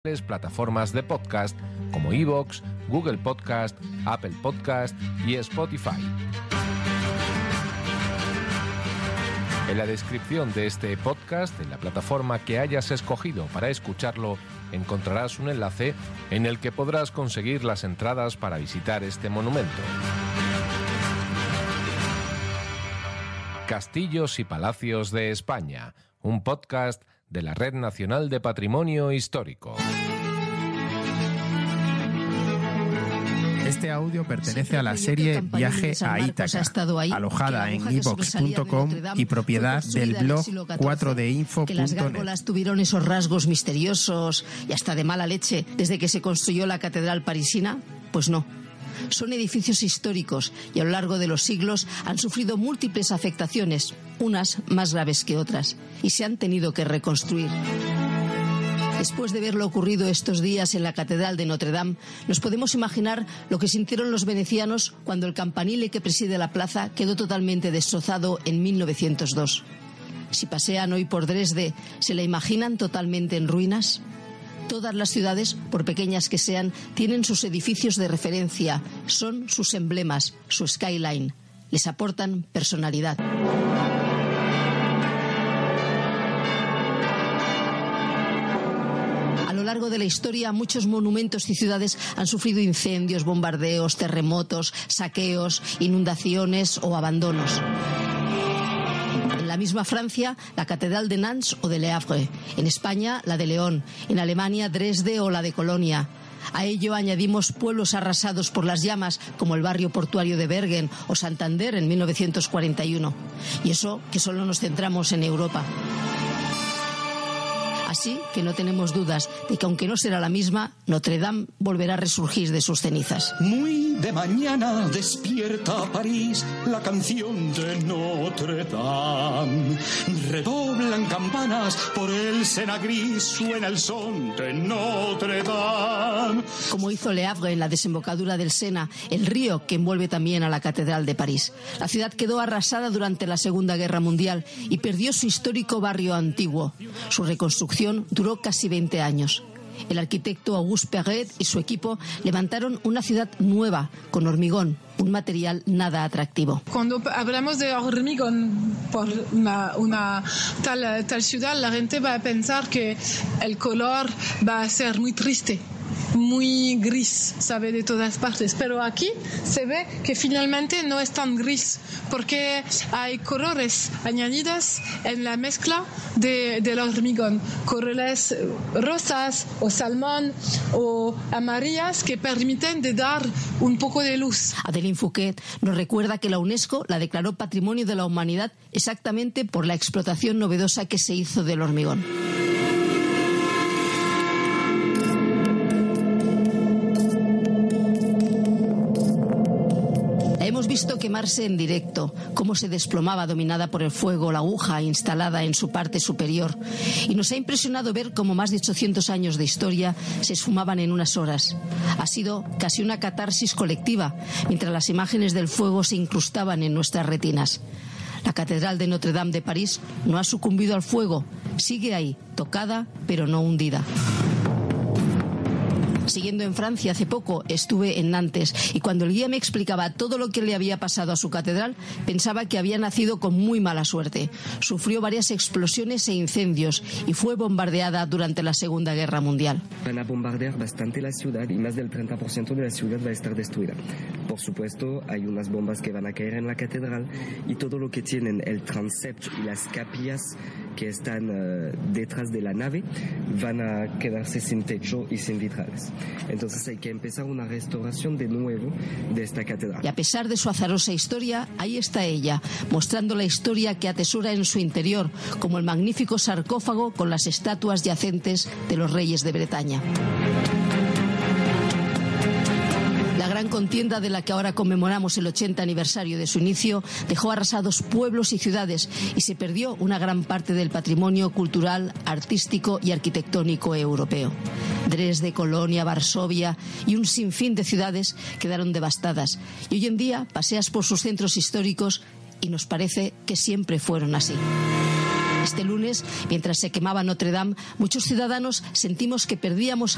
plataformas de podcast como iVoox, Google Podcast, Apple Podcast y Spotify. En la descripción de este podcast, en la plataforma que hayas escogido para escucharlo, encontrarás un enlace en el que podrás conseguir las entradas para visitar este monumento. Castillos y Palacios de España, un podcast de la Red Nacional de Patrimonio Histórico. Este audio pertenece a la serie Viaje a Ítaca, alojada en iVoox.com y propiedad del blog 4dinfo.net. Que las gárgolas tuvieron esos rasgos misteriosos y hasta de mala leche desde que se construyó la catedral parisina, pues no. Son edificios históricos y a lo largo de los siglos han sufrido múltiples afectaciones, unas más graves que otras, y se han tenido que reconstruir. Después de ver lo ocurrido estos días en la Catedral de Notre Dame, nos podemos imaginar lo que sintieron los venecianos cuando el campanile que preside la plaza quedó totalmente destrozado en 1902. Si pasean hoy por Dresde, ¿se la imaginan totalmente en ruinas? Todas las ciudades, por pequeñas que sean, tienen sus edificios de referencia, son sus emblemas, su skyline, les aportan personalidad. A lo largo de la historia, muchos monumentos y ciudades han sufrido incendios, bombardeos, terremotos, saqueos, inundaciones o abandonos. En la misma Francia, la Catedral de Nantes o de Le Havre. En España, la de León. En Alemania, Dresde o la de Colonia. A ello añadimos pueblos arrasados por las llamas, como el barrio portuario de Bergen o Santander en 1941. Y eso que solo nos centramos en Europa. Así que no tenemos dudas de que, aunque no será la misma, Notre Dame volverá a resurgir de sus cenizas. Muy de mañana despierta París la canción de Notre Dame. Redoblan campanas por el Sena gris, suena el son de Notre Dame. Como hizo Le Havre en la desembocadura del Sena, el río que envuelve también a la Catedral de París. La ciudad quedó arrasada durante la Segunda Guerra Mundial y perdió su histórico barrio antiguo. Su reconstrucción duró casi 20 años. El arquitecto Auguste Perret y su equipo levantaron una ciudad nueva, con hormigón, un material nada atractivo. Cuando hablamos de hormigón por una tal ciudad, la gente va a pensar que el color va a ser muy triste, muy gris, sabe, de todas partes. Pero aquí se ve que finalmente no es tan gris, porque hay colores añadidos en la mezcla del hormigón. Colores rosas o salmón o amarillas que permiten de dar un poco de luz. Adeline Fouquet nos recuerda que la UNESCO la declaró Patrimonio de la Humanidad exactamente por la explotación novedosa que se hizo del hormigón. Hemos visto quemarse en directo, cómo se desplomaba dominada por el fuego la aguja instalada en su parte superior. Y nos ha impresionado ver cómo más de 800 años de historia se esfumaban en unas horas. Ha sido casi una catarsis colectiva, mientras las imágenes del fuego se incrustaban en nuestras retinas. La Catedral de Notre Dame de París no ha sucumbido al fuego, sigue ahí, tocada pero no hundida. Siguiendo en Francia, hace poco estuve en Nantes y cuando el guía me explicaba todo lo que le había pasado a su catedral, pensaba que había nacido con muy mala suerte. Sufrió varias explosiones e incendios y fue bombardeada durante la Segunda Guerra Mundial. Van a bombardear bastante la ciudad y más del 30% de la ciudad va a estar destruida. Por supuesto, hay unas bombas que van a caer en la catedral y todo lo que tienen el transepto y las capillas que están detrás de la nave van a quedarse sin techo y sin vitrales. Entonces hay que empezar una restauración de nuevo de esta catedral. Y a pesar de su azarosa historia, ahí está ella, mostrando la historia que atesora en su interior, como el magnífico sarcófago con las estatuas yacentes de los reyes de Bretaña. La gran contienda de la que ahora conmemoramos el 80 aniversario de su inicio dejó arrasados pueblos y ciudades y se perdió una gran parte del patrimonio cultural, artístico y arquitectónico europeo. Dresde, Colonia, Varsovia y un sinfín de ciudades quedaron devastadas y hoy en día paseas por sus centros históricos y nos parece que siempre fueron así. Este lunes, mientras se quemaba Notre Dame, muchos ciudadanos sentimos que perdíamos